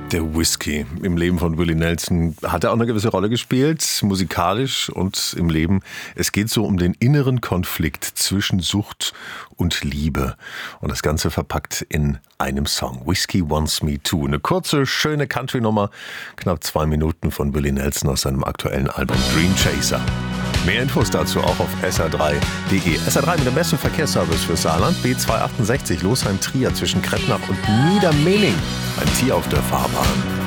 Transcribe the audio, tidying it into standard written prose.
Der Whisky im Leben von Willie Nelson hat er auch eine gewisse Rolle gespielt, musikalisch und im Leben. Es geht so um den inneren Konflikt zwischen Sucht und Liebe. Und das Ganze verpackt in einem Song. Whiskey Wants Me Too. Eine kurze, schöne Country-Nummer, knapp 2 Minuten von Willie Nelson aus seinem aktuellen Album Dream Chaser. Mehr Infos dazu auch auf sr3.de. SR3 mit dem besten Verkehrsservice für Saarland. B268 Losheim-Trier zwischen Krettnach und Niedermening. Ein Tier auf der Fahrbahn.